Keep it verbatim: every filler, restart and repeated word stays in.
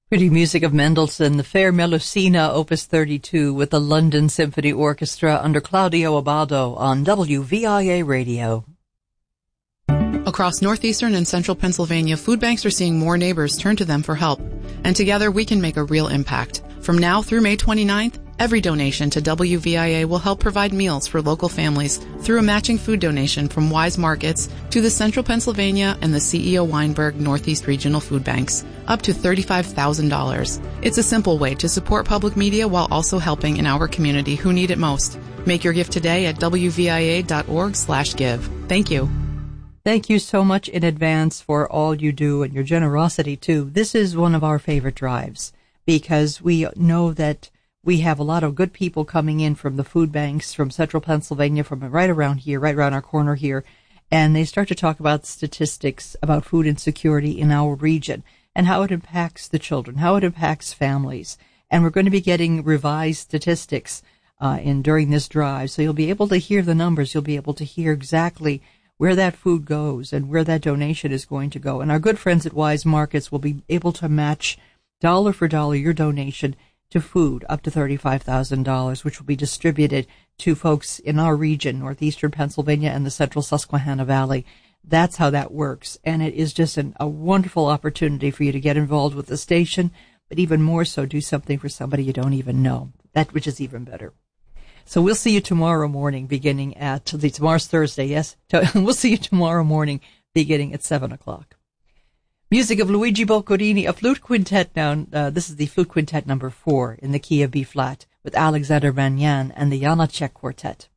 Pretty music of Mendelssohn, the Fair Melusina, Opus thirty-two, with the London Symphony Orchestra under Claudio Abbado on W V I A Radio. Across northeastern and central Pennsylvania, food banks are seeing more neighbors turn to them for help. And together we can make a real impact. From now through May twenty-ninth, every donation to W V I A will help provide meals for local families through a matching food donation from Wise Markets to the Central Pennsylvania and the C E O Weinberg Northeast Regional Food Banks, up to thirty-five thousand dollars. It's a simple way to support public media while also helping in our community who need it most. Make your gift today at W V I A dot org slash give. Thank you. Thank you so much in advance for all you do and your generosity, too. This is one of our favorite drives because we know that we have a lot of good people coming in from the food banks, from central Pennsylvania, from right around here, right around our corner here, and they start to talk about statistics about food insecurity in our region and how it impacts the children, how it impacts families. And we're going to be getting revised statistics uh, in during this drive, so you'll be able to hear the numbers. You'll be able to hear exactly where that food goes and where that donation is going to go. And our good friends at Wise Markets will be able to match dollar for dollar your donation to food up to thirty-five thousand dollars, which will be distributed to folks in our region, northeastern Pennsylvania and the central Susquehanna Valley. That's how that works. And it is just an, a wonderful opportunity for you to get involved with the station, but even more so, do something for somebody you don't even know, that which is even better. So we'll see you tomorrow morning beginning at, tomorrow's Thursday, yes? We'll see you tomorrow morning beginning at seven o'clock. Music of Luigi Boccherini, a flute quintet now. Uh, this is the flute quintet number four in the key of B flat with Alexander Manyan and the Janacek Quartet.